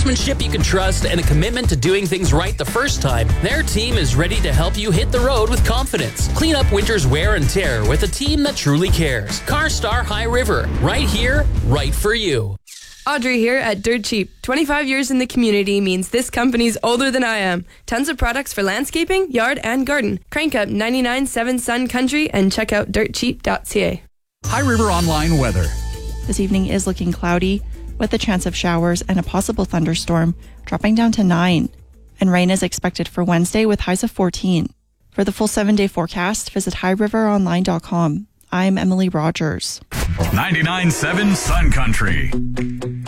Craftsmanship you can trust and a commitment to doing things right the first time, their team is ready to help you hit the road with confidence. Clean up winter's wear and tear with a team that truly cares. CarStar High River, right here, right for you. Audrey here at Dirt Cheap. 25 years in the community means this company's older than I am. Tons of products for landscaping, yard, and garden. Crank up 99.7 Sun Country and check out dirtcheap.ca. High River Online weather. This evening is looking cloudy with a chance of showers and a possible thunderstorm, dropping down to 9. And rain is expected for Wednesday with highs of 14. For the full 7-day forecast, visit highriveronline.com. I'm Emily Rogers. 99.7 Sun Country.